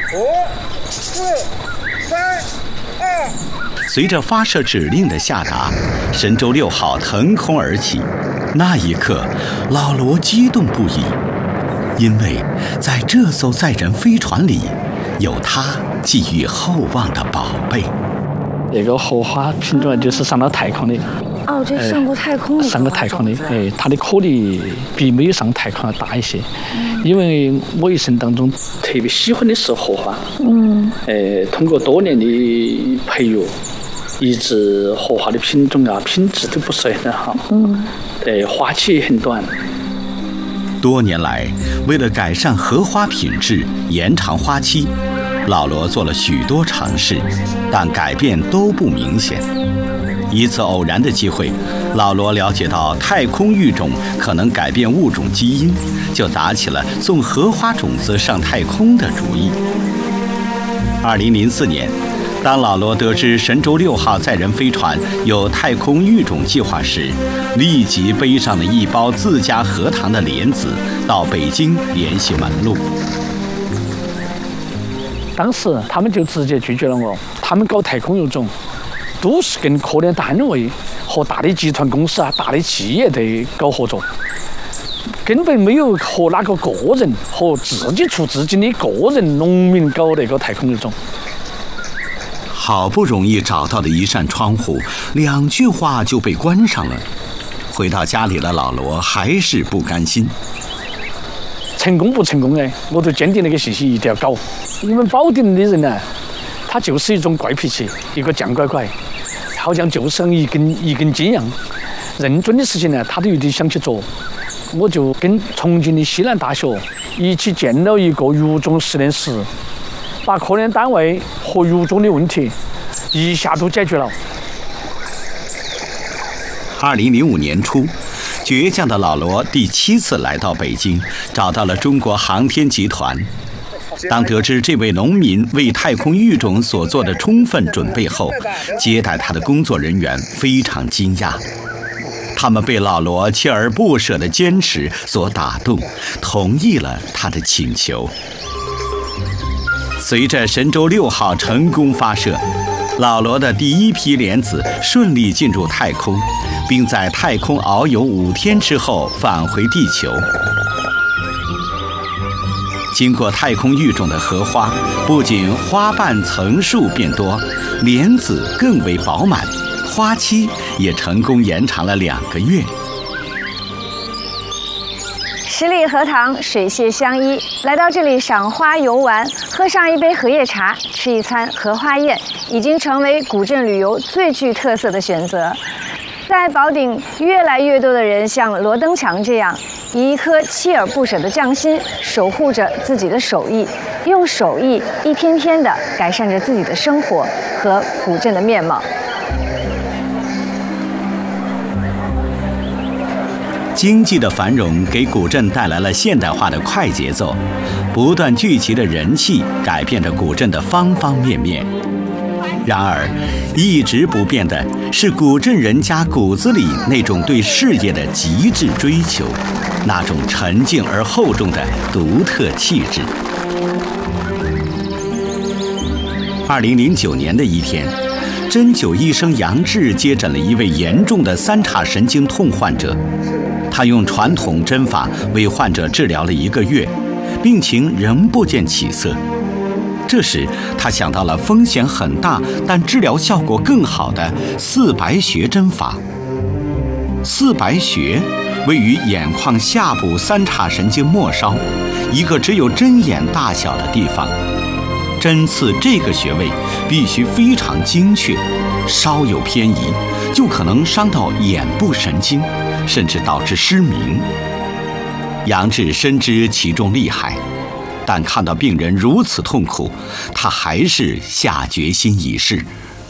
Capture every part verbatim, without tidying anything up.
五、四、三、二。 随着发射指令的下达，神舟六号腾空而起。那一刻，老罗激动不已，因为在这艘载人飞船里，有他寄予厚望的宝贝。 那个荷花品种就是上了太空的。 哦，这上过太空的、 呃。上过太空的，哎，它的颗粒比没有上太空要大一些。嗯、因为我一生当中特别喜欢的是荷花。嗯。呃，通过多年的培育，一直荷花的品种啊、品质都不是很好。嗯。呃，花期也很短。 多年来，为了改善荷花品质、延长花期，老罗做了许多尝试，但改变都不明显。一次偶然的机会，老罗了解到太空育种可能改变物种基因，就打起了送荷花种子上太空的主意。二零零四年，当老罗得知神舟六号载人飞船有太空育种计划时，立即背上了一包自家荷塘的莲子，到北京联系门路。 当时他们就直接拒绝了我，他们搞太空育种都是跟科研单位和大的集团公司啊、大的企业在搞合作，根本没有和哪个个人和自己出自己的个人农民搞那个太空育种。 好不容易找到的一扇窗户，两句话就被关上了。回到家里的老罗还是不甘心。 成功不成功呢？我都坚定那个信息一定要搞。因为保定的人呢、啊，他就是一种怪脾气，一个犟拐拐，好像就像一根一根筋一样。认真的事情呢，他都有点想去做。我就跟重庆的西南大学一起建了一个育种实验室。把科研单位和育种的问题一下都解决了。 二零零五年初，倔强的老罗第七次来到北京，找到了中国航天集团。当得知这位农民为太空育种所做的充分准备后，接待他的工作人员非常惊讶。他们被老罗锲而不舍的坚持所打动，同意了他的请求。随着神舟六号成功发射，老罗的第一批莲子顺利进入太空，并在太空遨游五天之后返回地球。经过太空育种的荷花，不仅花瓣层数变多，莲子更为饱满，花期也成功延长了两个月。 十里荷塘，水榭相依，来到这里赏花游玩，喝上一杯荷叶茶，吃一餐荷花宴，已经成为古镇旅游最具特色的选择。在宝鼎，越来越多的人像罗登强这样，以一颗锲而不舍的匠心，守护着自己的手艺，用手艺一天天地改善着自己的生活和古镇的面貌。 经济的繁荣给古镇带来了现代化的快节奏，不断聚集的人气改变着古镇的方方面面。然而，一直不变的是古镇人家骨子里那种对事业的极致追求，那种沉静而厚重的独特气质。二零零九年的一天，针灸医生杨志接诊了一位严重的三叉神经痛患者。他用传统针法为患者治疗了一个月，病情仍不见起色。这时，他想到了风险很大但治疗效果更好的四白穴针法。四白穴位于眼眶下部三叉神经末梢，一个只有针眼大小的地方。针刺这个穴位必须非常精确，稍有偏移就可能伤到眼部神经，甚至导致失明。杨志深知其中厉害，但看到病人如此痛苦，他还是下决心一试。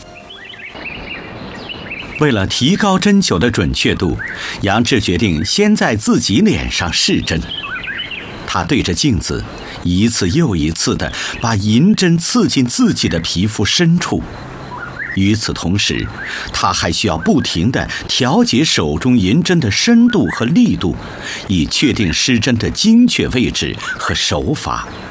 为了提高针灸的准确度，杨志决定先在自己脸上试针。他对着镜子，一次又一次地把银针刺进自己的皮肤深处。与此同时，他还需要不停地调节手中银针的深度和力度，以确定施针的精确位置和手法。